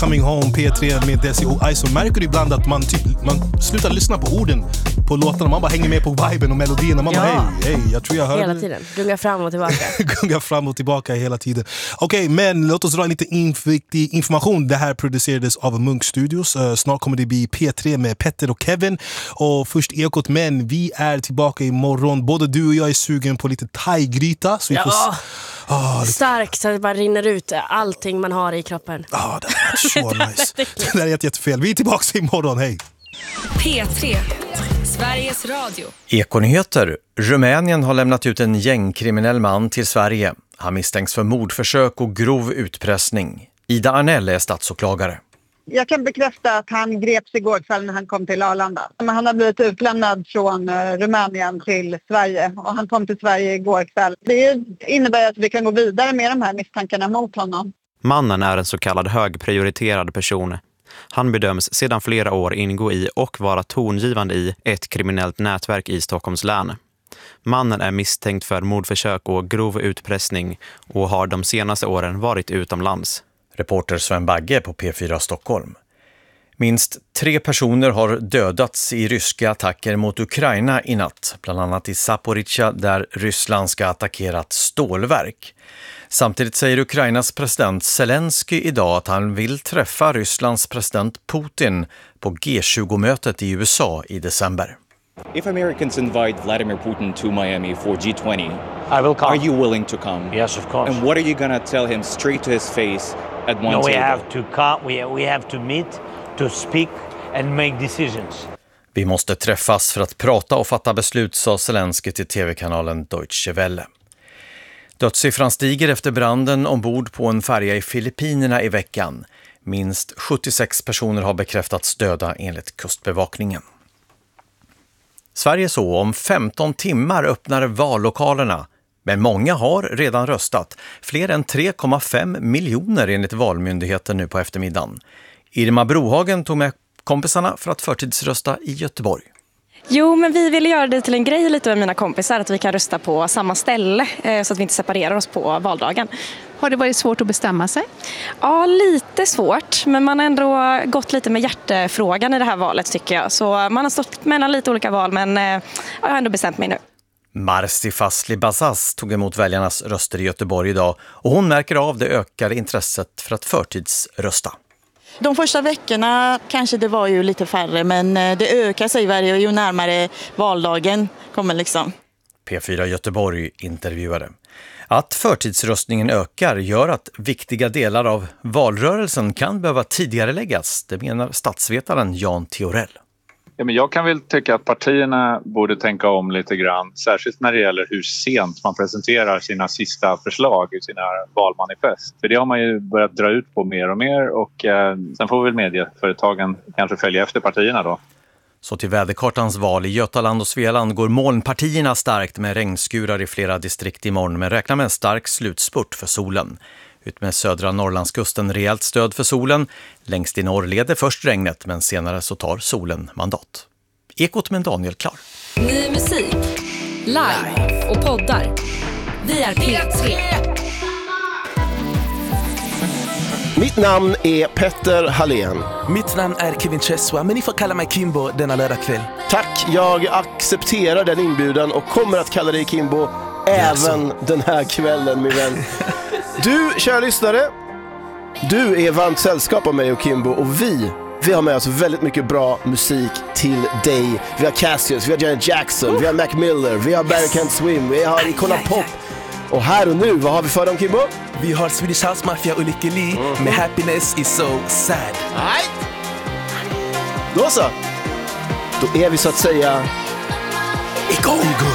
Coming Home, P3 med Desi och Ice. Märker du ibland att man slutar lyssna på orden på låtarna, man bara hänger med på viben och melodierna. Man bara hej, jag tror jag hör hela tiden, gunga fram och tillbaka. Gunga fram och tillbaka hela tiden. Okej, men låt oss dra lite viktig information. Det här producerades av Munk Studios. Snart kommer det bli P3 med Petter och Kevin. Och först Ekot, men vi är tillbaka imorgon. Både du och jag är sugen på lite thaigryta. Så vi får stark så det bara rinner ut allting man har i kroppen. Det är så nice. Det där är jättefel. Vi är tillbaka imorgon, hej. P3, Sveriges Radio. Ekonyheter. Rumänien har lämnat ut en gängkriminell man till Sverige. Han misstänks för mordförsök och grov utpressning. Ida Arnell är statsåklagare. Jag kan bekräfta att han greps igår kväll när han kom till Arlanda. Han har blivit utlämnad från Rumänien till Sverige och han kom till Sverige igår kväll. Det innebär att vi kan gå vidare med de här misstankarna mot honom. Mannen är en så kallad högprioriterad person. Han bedöms sedan flera år ingå i och vara tongivande i ett kriminellt nätverk i Stockholms län. Mannen är misstänkt för mordförsök och grov utpressning och har de senaste åren varit utomlands. Reporter Sven Bagge på P4 Stockholm. Minst 3 personer har dödats i ryska attacker mot Ukraina i natt. Bland annat i Zaporizjzja där Ryssland ska attackerat stålverk. Samtidigt säger Ukrainas president Zelensky idag att han vill träffa Rysslands president Putin på G20-mötet i USA i december. If Americans invite Vladimir Putin to Miami for G20, I will come. Are you willing to come? Yes, of course. And what are you going to tell him straight to his face at one table? We have to come. We have to meet, to speak and make decisions. Vi måste träffas för att prata och fatta beslut, sa Zelensky till tv-kanalen Deutsche Welle. Dödssiffran stiger efter branden ombord på en färja i Filippinerna i veckan. Minst 76 personer har bekräftats döda enligt kustbevakningen. Sverige så om 15 timmar öppnar vallokalerna. Men många har redan röstat. Fler än 3,5 miljoner enligt Valmyndigheten nu på eftermiddagen. Irma Brohagen tog med kompisarna för att förtidsrösta i Göteborg. Jo, men vi ville göra det till en grej lite med mina kompisar att vi kan rösta på samma ställe så att vi inte separerar oss på valdagen. Har det varit svårt att bestämma sig? Ja, lite svårt, men man har ändå gått lite med hjärtefrågan i det här valet tycker jag. Så man har stått mellan lite olika val, men jag har ändå bestämt mig nu. Marci Fasli Bazas tog emot väljarnas röster i Göteborg idag och hon märker av det ökade intresset för att förtidsrösta. De första veckorna kanske det var ju lite färre, men det ökar sig varje ju närmare valdagen kommer liksom. P4 Göteborg intervjuade. Att förtidsröstningen ökar gör att viktiga delar av valrörelsen kan behöva tidigareläggas, det menar statsvetaren Jan Theorell. Ja, men jag kan väl tycka att partierna borde tänka om lite grann, särskilt när det gäller hur sent man presenterar sina sista förslag i sina valmanifest. För det har man ju börjat dra ut på mer och mer och sen får väl medieföretagen kanske följa efter partierna då. Så till väderkartans val i Götaland och Svealand går molnpartierna starkt med regnskurar i flera distrikt imorgon, men räknar med en stark slutspurt för solen. Ut med södra Norrlandskusten rejält stöd för solen. Längst i norr leder först regnet, men senare så tar solen mandat. Ekot med Daniel Klar. Ny musik, live och poddar. Vi är P3. Mitt namn är Petter Hallén. Mitt namn är Kevin Cheswa, men ni får kalla mig Kimbo denna lördagkväll. Tack, jag accepterar den inbjudan och kommer att kalla dig Kimbo även den här kvällen, min vän. Du, kära lyssnare, du är varmt sällskap av mig och Kimbo och vi har med oss väldigt mycket bra musik till dig. Vi har Cassius, vi har Janet Jackson, vi har Mac Miller, vi har Barry Can't Swim, vi har Icona Pop. Och här och nu, vad har vi för dem, Kimbo? Vi har Swedish House Mafia och Lykke Li med Happiness is so sad. Nej. Då så. Då är vi så att säga igång.